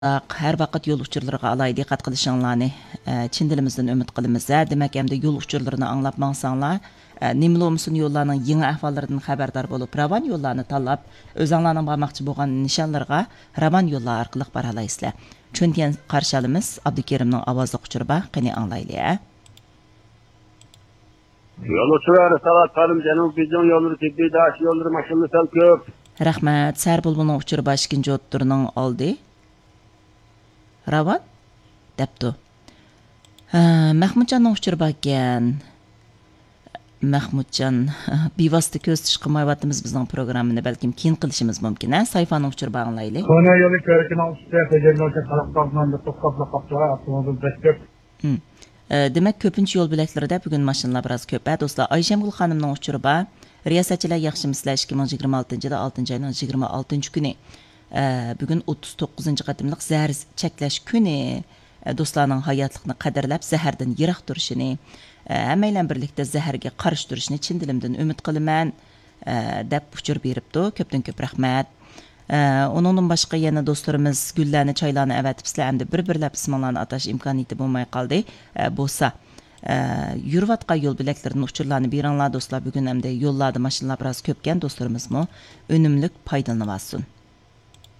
Her vaqt yol uçurlarına alay diqqat qilishinglarni chin dilimizdan umid qilamiz. Demak, endi yol uçurlarini anglab mangsanglar, nimli olmasin yollarning yangi ahvollaridan xabardor bo'lib, ravon yo'llarni tanlab, o'zinglarning bormoqchi bo'lgan nishonlarga ravon yo'llar orqali bora olasizlar. Chunkin qarshi olamiz Abdukerimning ovozli uçurba, qani anglayli. Yol uçurlar, salat qalim, janub bizon yolları, tibbi daş yolları, maşınlı sal köp. Rahmat, sar bulbuning uçurba ikinci o'ttirning oldi. Ravan debdi. Mahmudjonning uchirib ekan. Mahmudjon bevosita ko'z tish qilmayapmiz bizning programmani, balkim keyin qilishimiz mumkin. Sayfaning uchirib anglayli. Kona yo'li ko'rikini ustida tejerlovchi qaraqlardan to'xtab qoldi, avtomobil bekib. Demak, ko'pincha yo'l bo'laklarida bugun mashinalar biroz ko'p. Do'stlar, Ayshamgul xonimning uchiriba riyosatchilar yaxshimisizlar 2026-yilda 6-oyning 26-kuni. Bugün 39. qatimliq zəhər çəklash kuni dostlarning hayotlikni qadrlab zəhərdən yiroq turishini, hammaylar birlikda zəhərga qarshi turishni chin dilimdan umid qilaman deb uçur beribdi. Ko'pdan ko'p rahmat. Onundan boshqa yana do'stlarimiz gullarni, choylarni avatib sizlar hamda bir-birlab ismlarni atash imkoniyati bo'lmay qoldi. Bo'lsa yurvatqa yo'l bilaklarini uchurlarni beringlar do'stlar. Bugun hamda yo'llarda mashinalar biroz ko'pkan do'stlarimizmi unumlik foydalanib olsin.